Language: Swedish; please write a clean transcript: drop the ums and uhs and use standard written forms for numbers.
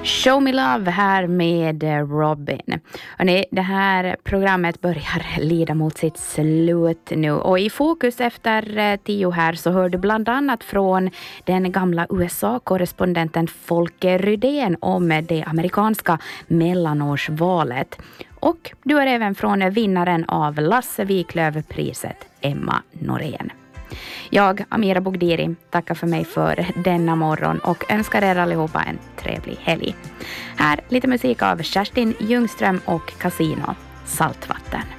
Show Me Love här med Robin. Hörrni, det här programmet börjar lida mot sitt slut nu. Och i fokus efter 10 här så hör du bland annat från den gamla USA-korrespondenten Folke Rydén om det amerikanska mellanårsvalet. Och du är även från vinnaren av Lasse Wiklöf-priset, Emma Norén. Jag, Amira Bogdiri, tackar för mig för denna morgon och önskar er allihopa en trevlig helg. Här lite musik av Kerstin Ljungström och Casino, Saltvatten.